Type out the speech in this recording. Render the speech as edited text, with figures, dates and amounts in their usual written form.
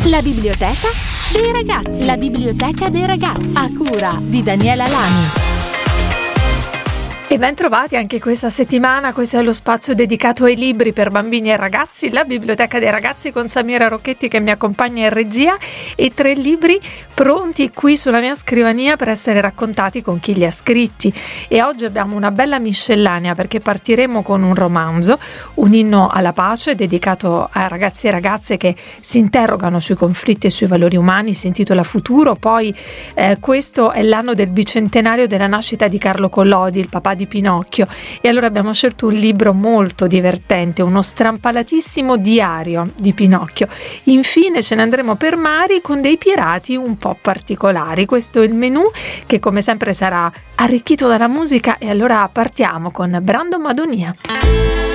La biblioteca dei ragazzi. La biblioteca dei ragazzi, a cura di Daniela Lani. E ben trovati anche questa settimana. Questo è lo spazio dedicato ai libri per bambini e ragazzi, la biblioteca dei ragazzi, con Samira Rocchetti che mi accompagna in regia, e 3 libri pronti qui sulla mia scrivania per essere raccontati con chi li ha scritti. E oggi abbiamo una bella miscellanea, perché partiremo con un romanzo, Un inno alla pace, dedicato a ragazzi e ragazze che si interrogano sui conflitti e sui valori umani. Si intitola Futuro. Poi questo è l'anno del bicentenario della nascita di Carlo Collodi, il papà di Pinocchio, e allora abbiamo scelto un libro molto divertente, uno strampalatissimo diario di Pinocchio. Infine ce ne andremo per mari con dei pirati un po' particolari. Questo è il menù, che come sempre sarà arricchito dalla musica, e allora partiamo con Brando Madonia.